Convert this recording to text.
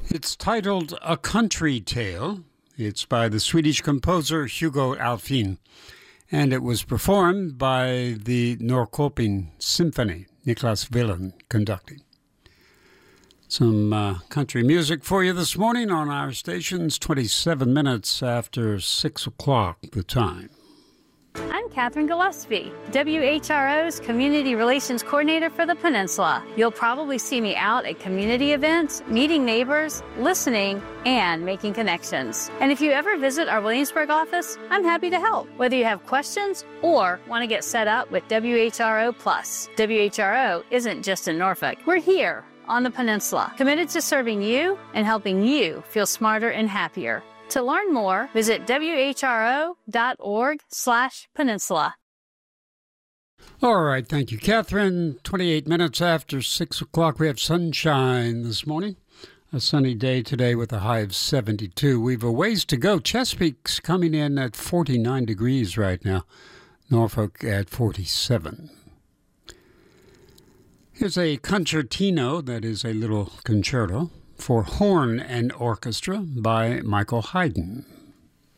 It's titled A Country Tale. It's by the Swedish composer Hugo Alfvén, and it was performed by the Norrköping Symphony, Niklas Wilén conducting. Some country music for you this morning on our stations, 27 minutes after 6 o'clock the time. I'm Catherine Gillespie, WHRO's Community Relations Coordinator for the Peninsula. You'll probably see me out at community events, meeting neighbors, listening, and making connections. And if you ever visit our Williamsburg office, I'm happy to help, whether you have questions or want to get set up with WHRO Plus. WHRO isn't just in Norfolk. We're here on the Peninsula, committed to serving you and helping you feel smarter and happier. To learn more, visit whro.org/peninsula. All right, thank you, Catherine. 28 minutes after 6 o'clock, we have sunshine this morning. A sunny day today with a high of 72. We've a ways to go. Chesapeake's coming in at 49 degrees right now. Norfolk at 47. Here's a concertino, that is a little concerto, for horn and orchestra by Michael Haydn.